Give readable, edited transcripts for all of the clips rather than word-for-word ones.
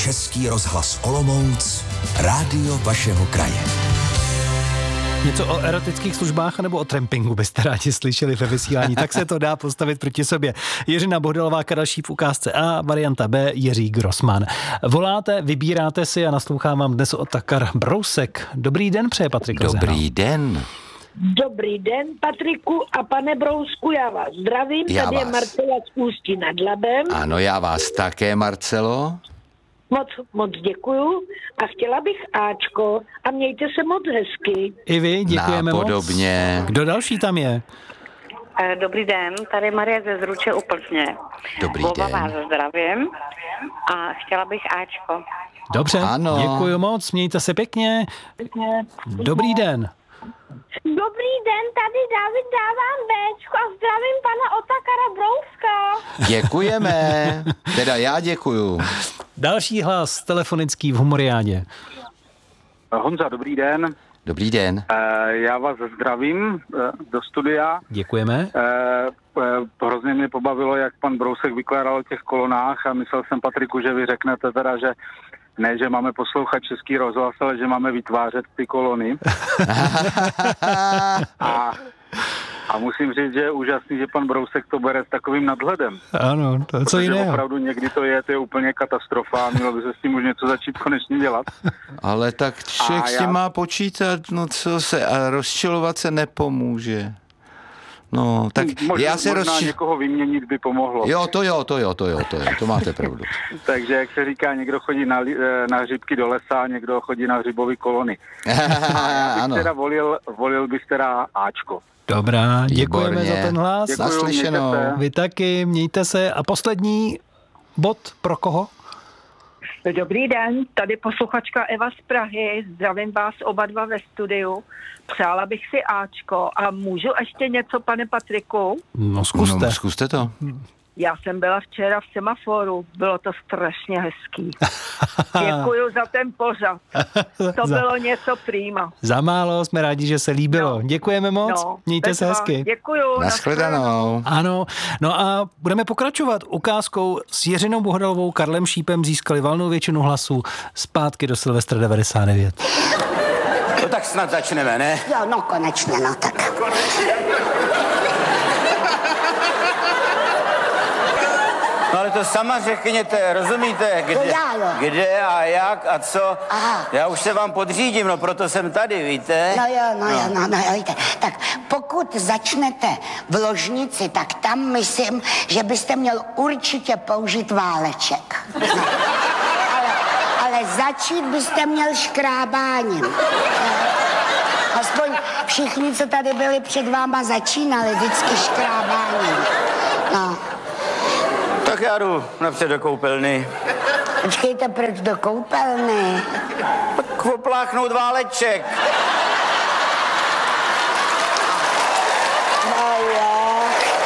Český rozhlas Olomouc, rádio vašeho kraje. Něco o erotických službách nebo o trampingu byste rádi slyšeli ve vysílání, tak se to dá postavit proti sobě. Jiřina Bohdalová, Karel Šíp v ukázce A, varianta B, Jiří Grossman. Voláte, vybíráte si a naslouchám vám dnes Otakar Brousek. Dobrý den, přeje Patrik Rozehnal. Dobrý den. Dobrý den, Patriku a pane Brousku, já vás zdravím. Tady je Marcela z Ústí nad Labem. Ano, já vás také, Marcelo. Moc děkuju a chtěla bych Ačko a mějte se moc hezky. I vy, děkujeme Napodobně. moc. Kdo další tam je? Dobrý den, tady Marie ze Zruče u Plzně. Dobrý Oba den. vás zdravím a chtěla bych Ačko. Dobře, ano. Děkuju moc, mějte se pěkně. Dobrý den. Dobrý den, tady David dávám Bčko a zdravím pana Otakara Brouska. Děkujeme. Teda já děkuju. Další hlas telefonický v Humoriádě. Honza, dobrý den. Dobrý den. Já vás zdravím do studia. Děkujeme. Hrozně mě pobavilo, jak pan Brousek vykládal o těch kolonách a myslel jsem, Patriku, že vy řeknete teda, že ne, že máme poslouchat Český rozhlas, ale že máme vytvářet ty kolony. A musím říct, že je úžasný, že pan Brousek to bere s takovým nadhledem. Ano, to je co jiného. Opravdu někdy to je úplně katastrofa a mělo by se s tím už něco začít konečně dělat. Ale tak člověk s tím má počítat, no co se, a rozčilovat se nepomůže. No, tak já se možná někoho vyměnit by pomohlo. To máte pravdu. Takže, jak se říká, někdo chodí na hřibky do lesa, někdo chodí na hřibový kolony. A já bych teda volil bych teda Ačko. Dobrá, děkujeme Výborně. za ten hlas. Děkuju, Naslyšenou. mějte se. Vy taky, mějte se. A poslední bod pro koho? Dobrý den, tady posluchačka Eva z Prahy, zdravím vás oba dva ve studiu. Přála bych si Ačko a můžu ještě něco, pane Patriku? No zkuste. No, zkuste to. Já jsem byla včera v semaforu, bylo to strašně hezký. Děkuju za ten pořad. To bylo něco prýma. Za málo, jsme rádi, že se líbilo. No. Děkujeme moc, mějte se hezky. Děkuju. Naschledanou. Ano, no a budeme pokračovat ukázkou s Jiřinou Bohdalovou, Karlem Šípem, získali valnou většinu hlasů zpátky do Silvestra 99. No tak snad začneme, ne? Jo, no konečně, no tak. No ale to sama řekněte, rozumíte? Kde a jak a co? Aha. Já už se vám podřídím, no proto jsem tady, víte? No jo, víte. Tak pokud začnete v ložnici, tak tam myslím, že byste měl určitě použít váleček. No. Ale začít byste měl škrábáním. Aspoň všichni, co tady byli před váma, začínali vždycky škrábáním. No. Tak já jdu napřed do koupelny. Počkejte, proč do koupelny? Tak opláchnout váleček. No jo.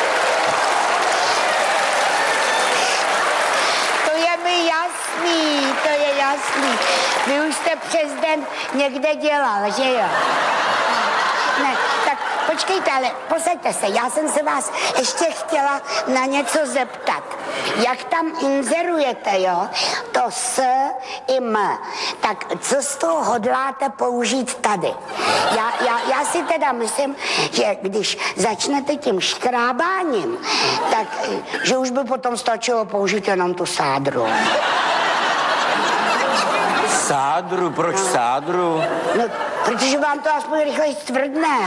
To je mi jasný, to je jasný. Vy už jste přes den někde dělal, že jo? Ne, tak počkejte, ale posaďte se, já jsem se vás ještě chtěla na něco zeptat. Jak tam inzerujete, jo, to S i M, tak co z toho hodláte použít tady? Já si teda myslím, že když začnete tím škrábáním, tak že už by potom stačilo použít jenom tu sádru. Sádru, proč sádru? No, protože vám to aspoň rychleji stvrdne.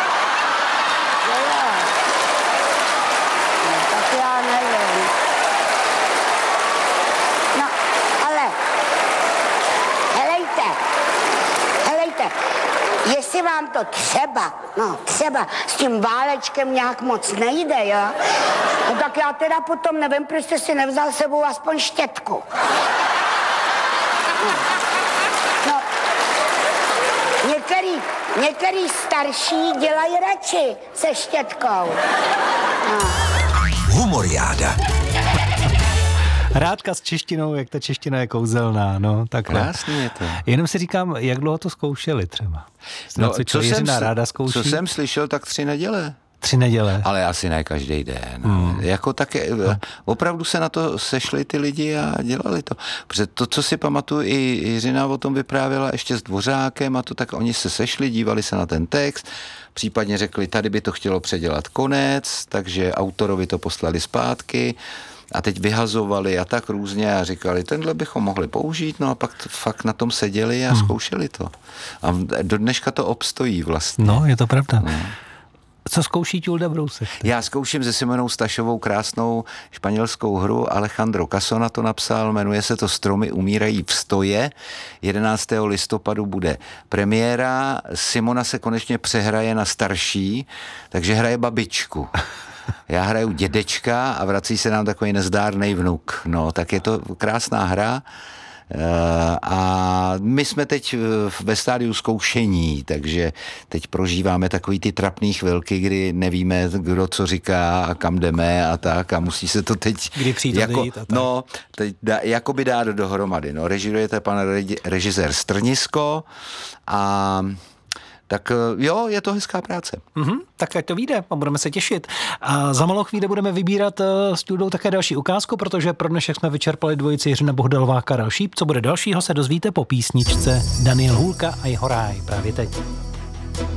Jo. No, tak já nevím. No, ale helejte, jestli vám to třeba s tím válečkem nějak moc nejde, jo? No tak já teda potom nevím, proč jste si nevzal s sebou aspoň štětku. No, některý starší dělají radši se štětkou. No. Humoriáda. Hrádka s češtinou, jak ta čeština je kouzelná, no takhle. Krásně je to. Jenom si říkám, jak dlouho to zkoušeli třeba. No, Jiřina ráda zkouší. co jsem slyšel, tak 3 neděle. 3 neděle. Ale asi ne každý den. Jako také, opravdu se na to sešli ty lidi a dělali to. Protože to, co si pamatuju, i Jiřina o tom vyprávěla ještě s Dvořákem a to, tak oni se sešli, dívali se na ten text, případně řekli, tady by to chtělo předělat konec, takže autorovi to poslali zpátky a teď vyhazovali a tak různě a říkali, tenhle bychom mohli použít, no a pak fakt na tom seděli a zkoušeli to. A do dneška to obstojí vlastně. No, je to pravda. No. Co zkouší Ťulda Brousek? Já zkouším se Simonou Stašovou krásnou španělskou hru. Alejandro Casona to napsal, jmenuje se to Stromy umírají v stoje. 11. listopadu bude premiéra. Simona se konečně přehraje na starší, takže hraje babičku. Já hraju dědečka a vrací se nám takový nezdárnej vnuk. No, tak je to krásná hra. A my jsme teď ve stádiu zkoušení, takže teď prožíváme takový ty trapný chvilky, kdy nevíme, kdo co říká a kam jdeme a tak a musí se to teď jakoby dát dohromady. No, režirujete pan režisér Strnisko a tak jo, je to hezká práce. Tak ať to vyjde a budeme se těšit. A za malou chvíli budeme vybírat s Ťuldou také další ukázku, protože pro dnešek jsme vyčerpali dvojici Jiřina Bohdalová, Karel Šíp. Co bude dalšího, se dozvíte po písničce Daniel Hůlka a jeho ráj právě teď.